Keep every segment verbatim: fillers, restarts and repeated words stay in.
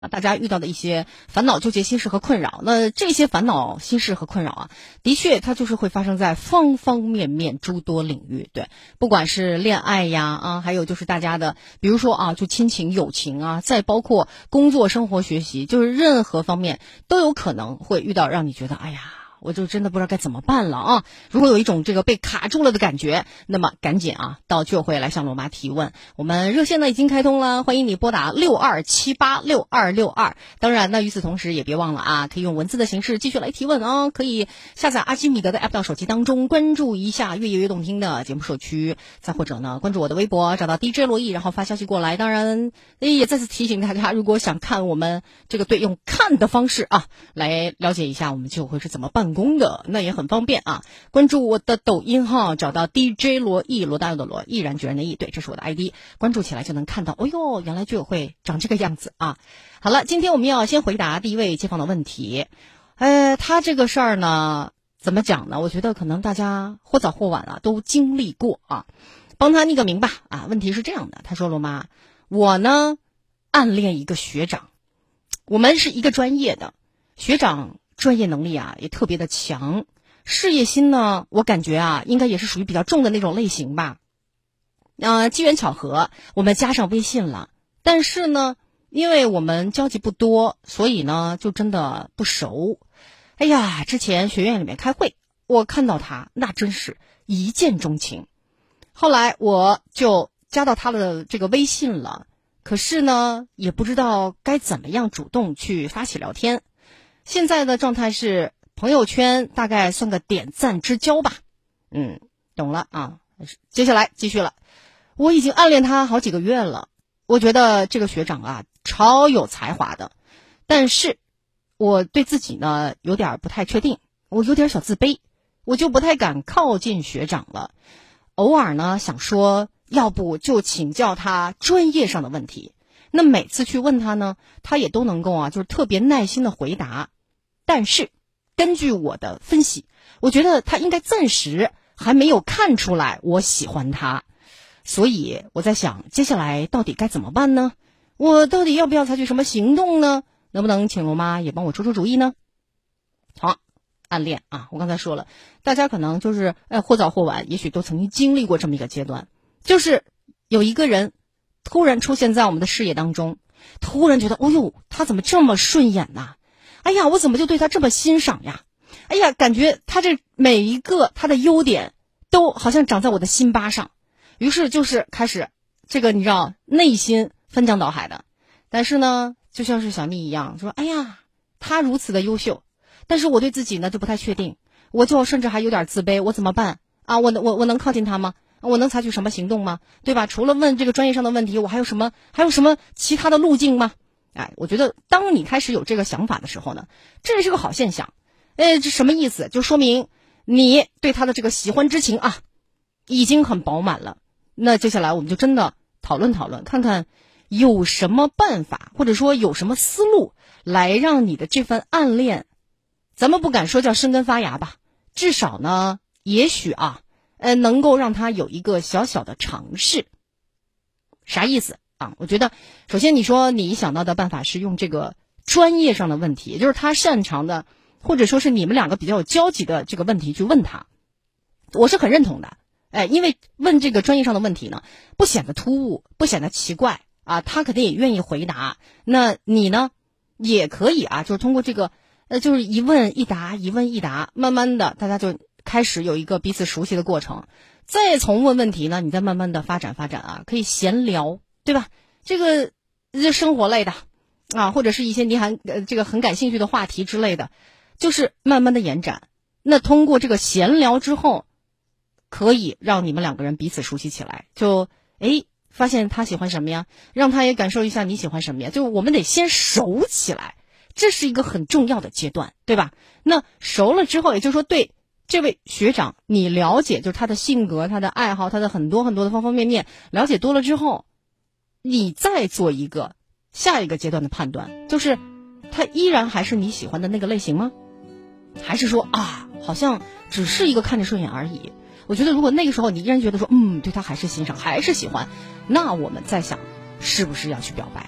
啊，大家遇到的一些烦恼、纠结、心事和困扰，那这些烦恼、心事和困扰啊，的确它就是会发生在方方面面、诸多领域。对，不管是恋爱呀啊，还有就是大家的，比如说啊，就亲情、友情啊，再包括工作、生活、学习，就是任何方面都有可能会遇到让你觉得，哎呀，我就真的不知道该怎么办了啊！如果有一种这个被卡住了的感觉，那么赶紧啊到居委会来向罗妈提问。我们热线呢已经开通了，欢迎你拨打六二七八六二六二。当然呢，与此同时也别忘了啊，可以用文字的形式继续来提问啊，可以下载阿基米德的 app 到手机当中，关注一下越夜越动听的节目社区，再或者呢关注我的微博，找到 D J 罗毅，然后发消息过来。当然也再次提醒大家，如果想看我们这个对用看的方式啊来了解一下我们居委会是怎么办工的，那也很方便啊！关注我的抖音号，找到 D J 罗毅，罗大佑的罗，毅然决然的毅，对，这是我的 I D， 关注起来就能看到。哦哟，原来居委会长这个样子啊！好了，今天我们要先回答第一位街坊的问题。呃，他这个事儿呢，怎么讲呢？我觉得可能大家或早或晚啊都经历过啊。帮他匿个名吧啊！问题是这样的，他说罗妈，我呢暗恋一个学长，我们是一个专业的学长。专业能力啊也特别的强，事业心呢我感觉啊应该也是属于比较重的那种类型吧。呃机缘巧合我们加上微信了，但是呢因为我们交集不多，所以呢就真的不熟。哎呀，之前学院里面开会，我看到他那真是一见钟情，后来我就加到他的这个微信了，可是呢也不知道该怎么样主动去发起聊天。现在的状态是朋友圈大概算个点赞之交吧。嗯，懂了啊。接下来继续了，我已经暗恋他好几个月了，我觉得这个学长啊超有才华的，但是我对自己呢有点不太确定，我有点小自卑，我就不太敢靠近学长了。偶尔呢想说要不就请教他专业上的问题，那每次去问他呢，他也都能够啊，就是特别耐心的回答。但是根据我的分析，我觉得他应该暂时还没有看出来我喜欢他，所以我在想接下来到底该怎么办呢？我到底要不要采取什么行动呢？能不能请罗妈也帮我出出主意呢？好，暗恋啊，我刚才说了，大家可能就是呃或早或晚也许都曾经经历过这么一个阶段，就是有一个人突然出现在我们的视野当中，突然觉得，哦呦，他怎么这么顺眼呐？哎呀，我怎么就对他这么欣赏呀？哎呀，感觉他这每一个他的优点都好像长在我的心巴上。于是就是开始这个你知道内心翻江倒海的。但是呢，就像是小蜜一样说，哎呀，他如此的优秀，但是我对自己呢就不太确定，我就甚至还有点自卑，我怎么办啊？我我我能靠近他吗？我能采取什么行动吗？对吧？除了问这个专业上的问题，我还有什么还有什么其他的路径吗？哎，我觉得当你开始有这个想法的时候呢，这也是个好现象。呃，这什么意思？就说明你对他的这个喜欢之情啊，已经很饱满了。那接下来我们就真的讨论讨论，看看有什么办法，或者说有什么思路来让你的这份暗恋，咱们不敢说叫生根发芽吧，至少呢，也许啊，呃，能够让他有一个小小的尝试。啥意思？啊，我觉得首先你说你想到的办法是用这个专业上的问题，也就是他擅长的，或者说是你们两个比较有交集的这个问题去问他，我是很认同的。哎，因为问这个专业上的问题呢，不显得突兀，不显得奇怪啊，他肯定也愿意回答。那你呢，也可以啊，就是通过这个呃，就是一问一答，一问一答，慢慢的大家就开始有一个彼此熟悉的过程。再从问问题呢，你再慢慢的发展发展啊，可以闲聊。对吧？这个这生活类的啊，或者是一些你很呃这个很感兴趣的话题之类的，就是慢慢的延展。那通过这个闲聊之后，可以让你们两个人彼此熟悉起来。就哎，发现他喜欢什么呀？让他也感受一下你喜欢什么呀？就我们得先熟起来，这是一个很重要的阶段，对吧？那熟了之后，也就是说对这位学长你了解，就是他的性格、他的爱好、他的很多很多的方方面面了解多了之后，你再做一个下一个阶段的判断，就是他依然还是你喜欢的那个类型吗？还是说啊，好像只是一个看着顺眼而已？我觉得如果那个时候你依然觉得说，嗯，对他还是欣赏，还是喜欢，那我们再想是不是要去表白。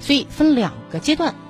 所以分两个阶段。